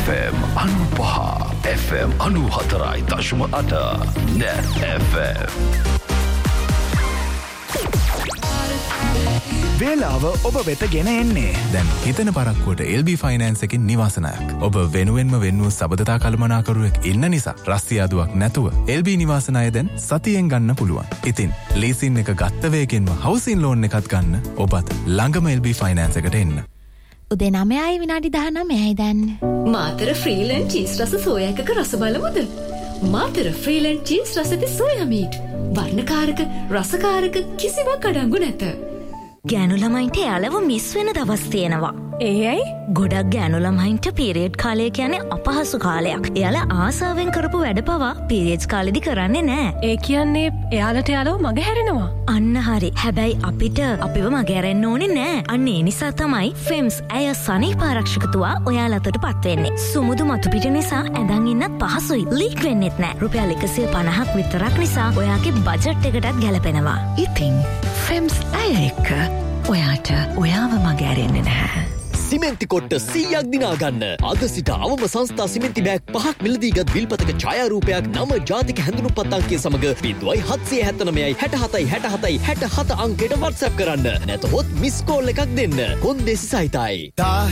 FM 95 FM 94.8 Net FM වේලාව ඔබ වෙත ගෙන එන්නේ. දැන් හිතන පරක්කුවට LB ෆයිනෑන්ස් එකකින් නිවාසනායක්. ඔබ වෙනුවෙන්ම වෙන්නු සබඳතා කළමනාකරුවෙක් ඉන්න නිසා රස්තියාදුවක් නැතුව LB නිවාසනාය දැන් සතියෙන් ගන්න පුළුවන්. ඉතින් ලීසින් එක ගත්ත වේගෙන්ම හවුසින් ලෝන් එකත් ගන්න ඔබත් ළඟම LB ෆයිනෑන්ස් එකට එන්න. උදේ 9යි විනාඩි 19යි දැන්. මාතර ෆ්‍රීලන්ඩ් චීස් රස සෝයා එකක රස බලමුද? මාතර ෆ්‍රීලන්ඩ් චීස් රස ඇති සෝයා මීට්. වර්ණකාරක රසකාරක කිසිවක් අඩංගු නැත. ගෑනු ළමයින්ට යාළව මිස් වෙන දවස් තියෙනවා. ඒයි ගොඩක් ගෑනු ළමයින්ට පීරියඩ් කාලය කියන්නේ අපහසු කාලයක්. එයාලා ආසාවෙන් කරපු වැඩ පවා පීරියඩ්ස් කාලෙදි කරන්නේ නැහැ. ඒ කියන්නේ එයාලට යාළව මගහැරෙනවා. අන්න හරි. හැබැයි අපිට අපිව මගහැරෙන්න ඕනේ නැහැ. අන්න ඒ නිසා තමයි ෆෙම්ස් ඇය සනීප ආරක්ෂකතුවා ඔයාලටපත් වෙන්නේ. සුමුදු මතු පිට නිසා ඇඳන් ඉන්නත් පහසුයි. ලීක් වෙන්නෙත් නැහැ. රුපියල් 150ක් විතරක් නිසා ඔයාගේ බජට් එකටත් ගැලපෙනවා. ඉතින් ෆෙම්ස් ඇය එක්ක ඔයාට ඔයාව මගහැරෙන්නේ නැහැ. සිමෙන්ති කොට්ට 100ක් දිනා ගන්න. අද සිට අවම සංස්ථා සිමෙන්ති බෑග් 5ක් මිලදීගත් විල්පතක ඡායාරූපයක් නම ජාතික හැඳුනුම්පත් අංකය සමග 0779 67 67 67 අංකයට WhatsApp කරන්න. නැතහොත් මිස් කෝල් එකක් දෙන්න. කොන්දේසි සහිතයි.